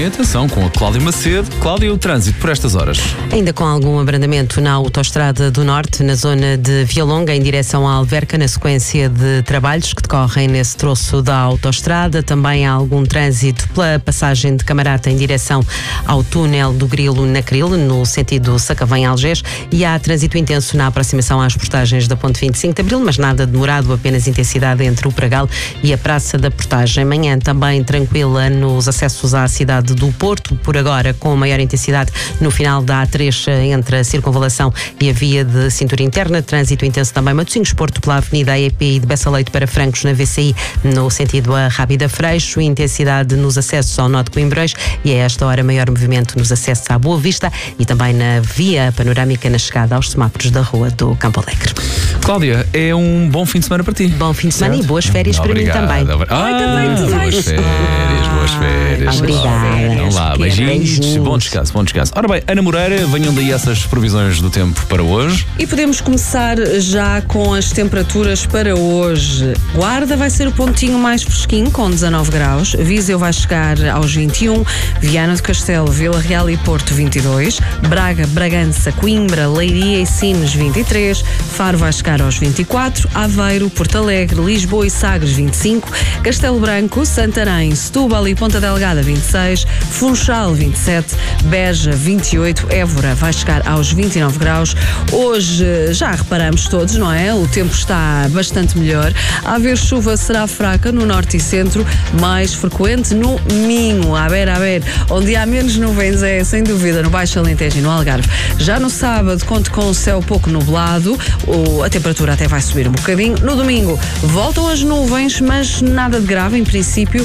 também atenção com a Cláudia Macedo. Cláudia, o trânsito por estas horas. Ainda com algum abrandamento na Autostrada do Norte, na zona de Vialonga, em direção à Alverca, na sequência de trabalhos que decorrem nesse troço da autostrada. Também há algum trânsito pela passagem de Camarata em direção ao túnel do Grilo na Cril, no sentido Sacavém-Algés, e há trânsito intenso na aproximação às portagens da Ponte 25 de Abril, mas nada demorado, apenas intensidade entre o Pragal e a Praça da Portagem. Manhã também tranquila nos acessos à cidade do Porto, por agora com maior intensidade no final da A3 entre a Circunvalação e a via de cintura interna. Trânsito intenso também Matosinhos-Porto pela Avenida EPI de Bessa-Leite para Francos na VCI, no sentido a Rábida-Freixo. Intensidade nos acessos ao Nó de Coimbrões e a esta hora maior movimento nos acessos à Boa Vista e também na via panorâmica na chegada aos semáforos da Rua do Campo Alegre. Cláudia, é um bom fim de semana para ti. Bom fim de semana e boas férias para mim também. Também tu vais. Boas férias. Obrigada. Vamos lá, beijinhos. Bom descanso. Ora bem, Ana Moreira, venham daí essas previsões do tempo para hoje. E podemos começar já com as temperaturas para hoje. Guarda vai ser o pontinho mais fresquinho, com 19 graus. Viseu vai chegar aos 21. Viana do Castelo, Vila Real e Porto, 22. Braga, Bragança, Coimbra, Leiria e Sines, 23. Faro vai chegar aos 24. Aveiro, Porto Alegre, Lisboa e Sagres, 25. Castelo Branco, Santarém, Setúbal e Ponta Delgada, 26. Funchal, 27. Beja, 28. Évora vai chegar aos 29 graus. Hoje já reparamos todos, não é? O tempo está bastante melhor. A haver chuva será fraca no norte e centro, mais frequente no Minho, a ver, onde há menos nuvens é, sem dúvida, no Baixo Alentejo e no Algarve. Já no sábado, conto com o céu pouco nublado, a temperatura até vai subir um bocadinho. No domingo, voltam as nuvens, mas nada de grave, em princípio,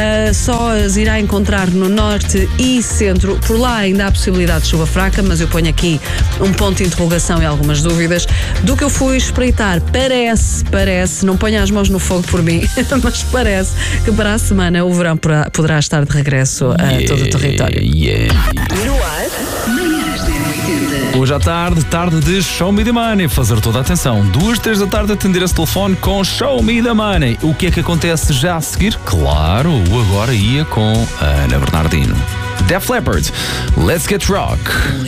só as irá encontrar no norte e centro. Por lá ainda há possibilidade de chuva fraca, mas eu ponho aqui um ponto de interrogação e algumas dúvidas. Do que eu fui espreitar, parece, não ponha as mãos no fogo por mim, mas parece que para a semana o verão poderá estar de regresso a todo o território. Hoje à tarde de Show Me the Money. Fazer toda a atenção. 2, 3 da tarde atender esse telefone com Show Me the Money. O que é que acontece já a seguir? Claro, o Agora Ia com a Ana Bernardino. Def Leppard, Let's Get Rock.